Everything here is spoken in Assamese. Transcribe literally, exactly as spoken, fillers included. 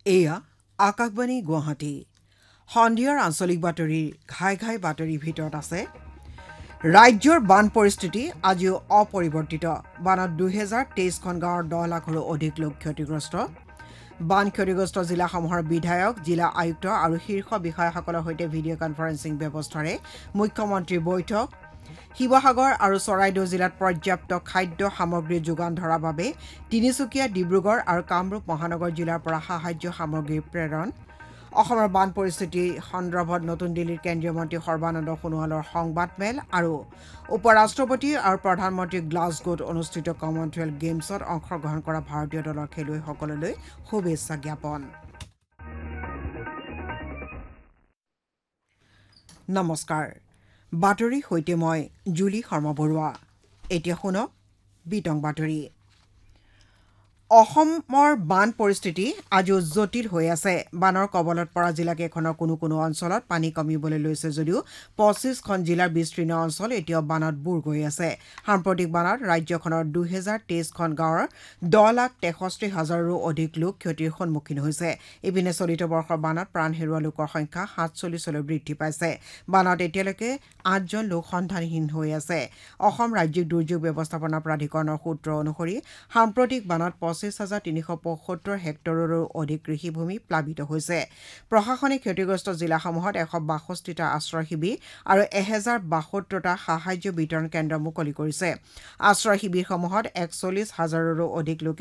এয়া আকাশবাণী গুৱাহাটী সন্ধিয়াৰ আঞ্চলিক বাতৰিৰ ঘাই ঘাই বাতৰিৰ ভিতৰত আছে ৰাজ্যৰ বান পৰিস্থিতি আজিও অপৰিৱৰ্তিত বানত দুহেজাৰ তেইছখন গাঁৱৰ দহ লাখৰো অধিক লোক ক্ষতিগ্ৰস্ত বান ক্ষতিগ্ৰস্ত জিলাসমূহৰ বিধায়ক জিলা আয়ুক্ত আৰু শীৰ্ষ বিষয়াসকলৰ সৈতে ভিডিঅ' কনফাৰেন্সিং ব্যৱস্থাৰে মুখ্যমন্ত্ৰীৰ বৈঠক শিৱসাগৰ আৰু চৰাইদেউ জিলাত পৰ্যাপ্ত খাদ্য সামগ্ৰী যোগান ধৰাৰ বাবে তিনিচুকীয়া ডিব্ৰুগড় আৰু কামৰূপ মহানগৰ জিলাৰ পৰা সাহায্য সামগ্ৰী প্ৰেৰণ অসমৰ বান পৰিস্থিতি সন্দৰ্ভত নতুন দিল্লীৰ কেন্দ্ৰীয় মন্ত্ৰী সৰ্বানন্দ সোণোৱালৰ সংবাদমেল আৰু উপ ৰাষ্ট্ৰপতি আৰু প্ৰধানমন্ত্ৰী গ্লাছগোত অনুষ্ঠিত কমনৱেলথ গেমছত অংশগ্ৰহণ কৰা ভাৰতীয় দলৰ খেলুৱৈসকললৈ শুভেচ্ছা জ্ঞাপন নমস্কাৰ বাতৰি সৈতে মই জুলি শৰ্মা বৰুৱা এতিয়া শুনক বিতং বাতৰি অসমৰ বান পৰিস্থিতি আজিও জটিল হৈ আছে বানৰ কবলত পৰা জিলাকেইখনৰ কোনো কোনো অঞ্চলত পানী কমিবলৈ লৈছে যদিও পঁচিছখন জিলাৰ বিস্তীৰ্ণ অঞ্চল এতিয়াও বানত বুৰ গৈ আছে সাম্প্ৰতিক বানত ৰাজ্যখনৰ দুহেজাৰ তেইছখন গাঁৱৰ দহ লাখ তেষষ্ঠি হাজাৰৰো অধিক লোক ক্ষতিৰ সন্মুখীন হৈছে ইপিনে চলিত বৰ্ষৰ বানত প্ৰাণ হেৰুওৱা লোকৰ সংখ্যা সাতচল্লিছলৈ বৃদ্ধি পাইছে বানত এতিয়ালৈকে আঠজন লোক সন্ধানহীন হৈ আছে অসম ৰাজ্যিক দুৰ্যোগ ব্যৱস্থাপনা প্ৰাধিকৰণৰ সূত্ৰ অনুসৰি সাম্প্ৰতিক বানত পঁচিছ হাজাৰ তিনিশ পঁয়সত্তৰ হেক্টৰৰো অধিক কৃষিভূমি প্লাবিত হৈছে প্ৰশাসনে ক্ষতিগ্ৰস্ত জিলাসমূহত এশ বাষষ্ঠিটা আশ্ৰয় শিবিৰ আৰু এহেজাৰ বাসত্তৰটা সাহায্য বিতৰণ কেন্দ্ৰ মুকলি কৰিছে আশ্ৰয় শিবিৰসমূহত একচল্লিছ হাজাৰৰো অধিক লোকে